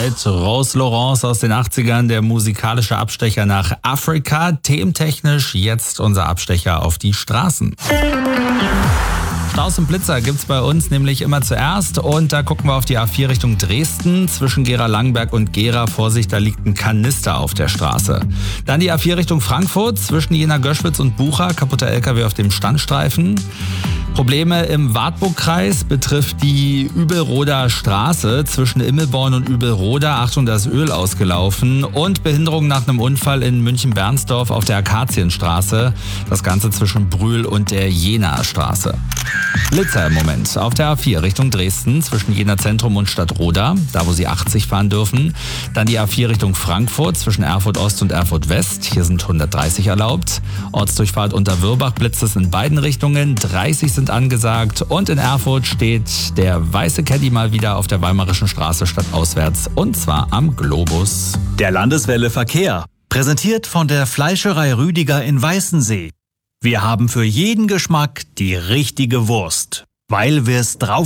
Zeit. Rose Laurence aus den 80ern, der musikalische Abstecher nach Afrika. Thementechnisch jetzt unser Abstecher auf die Straßen. Staus und Blitzer gibt's bei uns nämlich immer zuerst und da gucken wir auf die A4 Richtung Dresden. Zwischen Gera-Langenberg und Gera, Vorsicht, da liegt ein Kanister auf der Straße. Dann die A4 Richtung Frankfurt, zwischen Jena-Göschwitz und Bucha, kaputter LKW auf dem Standstreifen. Probleme im Wartburgkreis betrifft die Übelroder Straße zwischen Immelborn und Übelroda. Achtung, da ist Öl ausgelaufen. Und Behinderung nach einem Unfall in München-Bernsdorf auf der Akazienstraße. Das Ganze zwischen Brühl und der Jenaer Straße. Blitzer im Moment auf der A4 Richtung Dresden zwischen Jena Zentrum und Stadtroda, da wo Sie 80 fahren dürfen. Dann die A4 Richtung Frankfurt zwischen Erfurt Ost und Erfurt West. Hier sind 130 erlaubt. Ortsdurchfahrt unter Würbach blitzt es in beiden Richtungen. 30 sind angesagt und in Erfurt steht der weiße Caddy mal wieder auf der Weimarischen Straße stadtauswärts und zwar am Globus. Der Landeswelle Verkehr, präsentiert von der Fleischerei Rüdiger in Weißensee. Wir haben für jeden Geschmack die richtige Wurst, weil wir es drauf